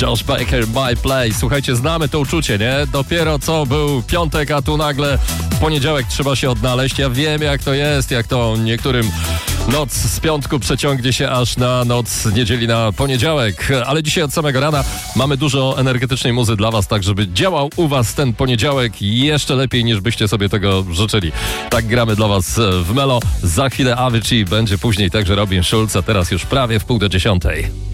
Josh Baker, My Play. Słuchajcie, znamy to uczucie, nie? Dopiero co był piątek, a tu nagle w poniedziałek trzeba się odnaleźć. Ja wiem, jak to jest, jak to niektórym noc z piątku przeciągnie się aż na noc z niedzieli na poniedziałek. Ale dzisiaj od samego rana mamy dużo energetycznej muzy dla was, tak żeby działał u was ten poniedziałek jeszcze lepiej, niż byście sobie tego życzyli. Tak gramy dla was w Melo. Za chwilę Avicii, będzie później także Robin Schulz, a teraz już prawie w 9:30.